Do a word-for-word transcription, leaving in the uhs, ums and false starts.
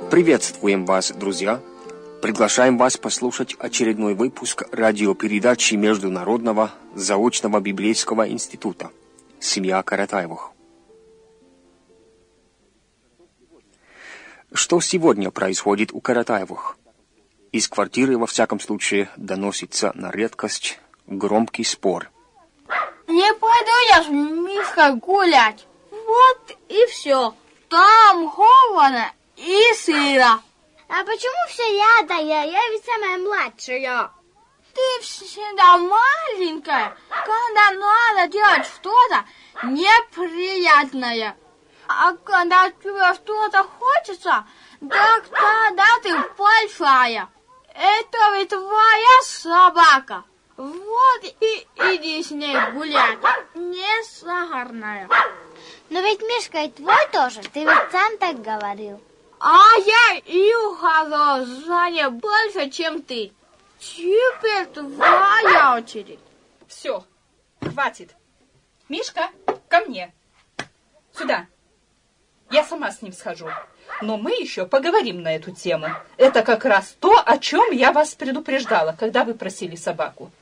Приветствуем вас, друзья! Приглашаем вас послушать очередной выпуск радиопередачи Международного заочного библейского института «Семья Каратаевых». Что сегодня происходит у Каратаевых? Из квартиры, во всяком случае, доносится на редкость громкий спор. Не пойду я с Мишкой гулять. Вот и все. Там холодно и сыро. А почему все я да я? Я ведь самая младшая. Ты всегда маленькая, когда надо делать что-то неприятное. А когда тебе что-то хочется, так тогда ты большая. Это ведь твоя собака. Вот и иди с ней гулять. Не сахарная. Но ведь Мишка и твой тоже. Ты ведь сам так говорил. А я и ухожу за ней больше, чем ты. Теперь твоя очередь. Все, хватит. Мишка, ко мне. Сюда. Я сама с ним схожу. Но мы еще поговорим на эту тему. Это как раз то, о чем я вас предупреждала, когда вы просили собаку.